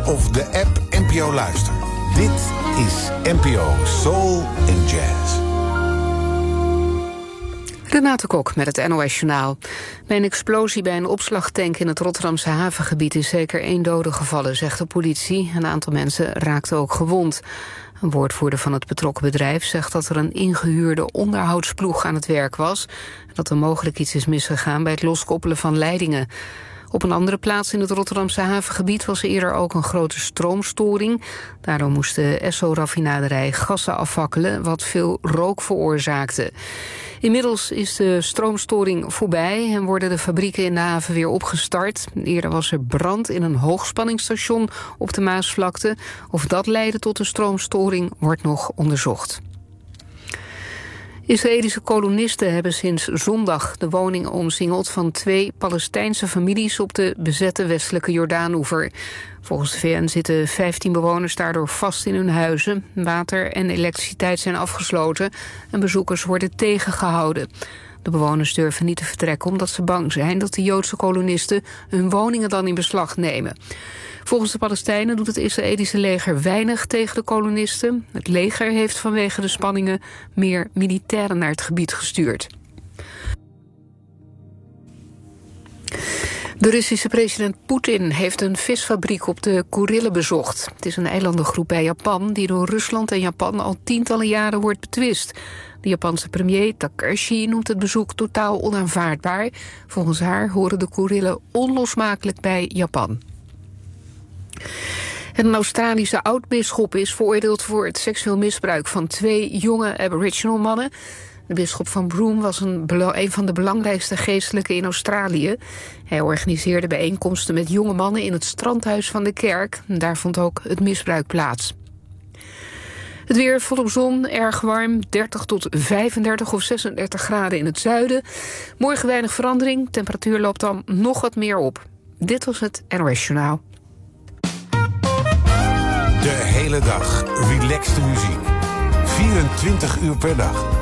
of de app NPO Luister. Dit is NPO Soul and Jazz. Renate Kok met het NOS Journaal. Bij een explosie bij een opslagtank in het Rotterdamse havengebied is zeker 1 dode gevallen, zegt de politie. Een aantal mensen raakten ook gewond. Een woordvoerder van het betrokken bedrijf zegt dat er een ingehuurde onderhoudsploeg aan het werk was en dat er mogelijk iets is misgegaan bij het loskoppelen van leidingen. Op een andere plaats in het Rotterdamse havengebied was eerder ook een grote stroomstoring. Daardoor moest de Esso-raffinaderij gassen afvakkelen, wat veel rook veroorzaakte. Inmiddels is de stroomstoring voorbij en worden de fabrieken in de haven weer opgestart. Eerder was er brand in een hoogspanningsstation op de Maasvlakte. Of dat leidde tot een stroomstoring wordt nog onderzocht. Israëlische kolonisten hebben sinds zondag de woning omsingeld van 2 Palestijnse families op de bezette westelijke Jordaanoever. Volgens de VN zitten 15 bewoners daardoor vast in hun huizen. Water en elektriciteit zijn afgesloten en bezoekers worden tegengehouden. De bewoners durven niet te vertrekken omdat ze bang zijn dat de Joodse kolonisten hun woningen dan in beslag nemen. Volgens de Palestijnen doet het Israëlische leger weinig tegen de kolonisten. Het leger heeft vanwege de spanningen meer militairen naar het gebied gestuurd. De Russische president Poetin heeft een visfabriek op de Kurillen bezocht. Het is een eilandengroep bij Japan die door Rusland en Japan al tientallen jaren wordt betwist. De Japanse premier Takashi noemt het bezoek totaal onaanvaardbaar. Volgens haar horen de Kurillen onlosmakelijk bij Japan. Een Australische oud-bisschop is veroordeeld voor het seksueel misbruik van 2 jonge Aboriginal mannen. De bisschop van Broome was een van de belangrijkste geestelijken in Australië. Hij organiseerde bijeenkomsten met jonge mannen in het strandhuis van de kerk. Daar vond ook het misbruik plaats. Het weer volop zon, erg warm, 30 tot 35 of 36 graden in het zuiden. Morgen weinig verandering, temperatuur loopt dan nog wat meer op. Dit was het NOS Journaal. De hele dag relaxte muziek. 24 uur per dag.